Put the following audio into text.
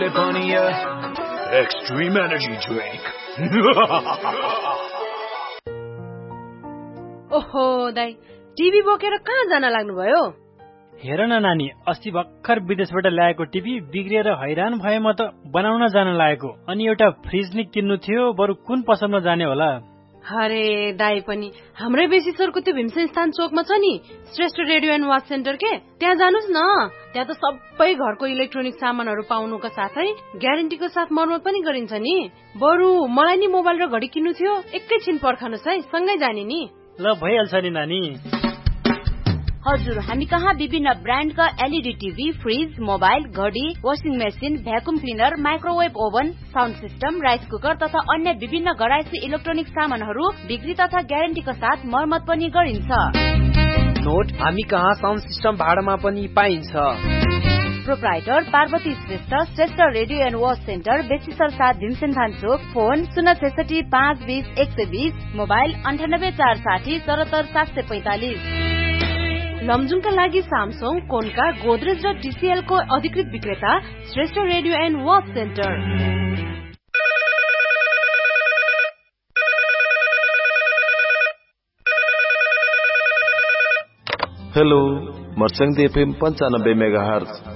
Extreme energy drink. ओहो दाइ, TV बोकेर कहाँ जान लाग्नुभयो? हेर न नानी, अस्ति भर्खर विदेशबाट ल्याएको टिभी बिग्रिएर हैरान भए म त बनाउन जान लागेको। अनि एउटा फ्रिज नि किन्नु थियो, बरु कुन पसलमा जाने होला? अरे दाइ पनि हाम्रै बेसीसरको त्यो भीमसेन स्थान चोकमा छ नि Shrestha radio and watch centre के, त्यहाँ जानुस् न। त्यहाँ त सबै घरको इलेक्ट्रोनिक सामानहरू पाउनुका साथै ग्यारेन्टीको साथ मर्मत पनि गरिन्छ नि। बरु मलाई नि मोबाइल र घडी किन्नु थियो, एकैछिन पर्खनुस् है, सँगै जाने नि। ल भइहाल्छ नि नानी। हजुर, हामी कहाँ विभिन्न ब्रान्डका एलईडी टिभी, फ्रिज, मोबाइल, घडी, washing machine, vacuum cleaner, microwave oven, sound system, rice cooker तथा अन्य विभिन्न घरायसी इलेक्ट्रोनिक सामानहरू बिक्री तथा ग्यारेन्टीका साथ मर्मत पनि गरिन्छ। नोट, हामी कहाँ साउन्ड सिस्टम भाडामा पनि पाइन्छ। Proprietor Parvati Shrestha, Shrestha radio and watch centre, बेसीसर 7 Bhimsen Chowk, phone 066 520 120, mobile 98 460 74 745। लमजुङका लागि सामसङ, कोन्का, गोदरेज र टीसीएल को अधिकृत विक्रेता Shrestha radio and watch centre. Hello, मर्स्याङ FM 95 megahertz